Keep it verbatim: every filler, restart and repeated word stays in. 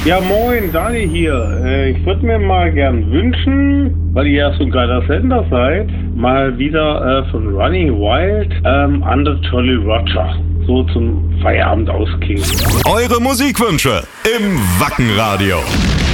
Ja, moin, Dani hier. Äh, ich würde mir mal gern wünschen, weil ihr ja so ein geiler Sender seid, mal wieder äh, von Running Wild ähm, Under Jolly Roger. So zum Feierabend ausklingen. Eure Musikwünsche im Wackenradio.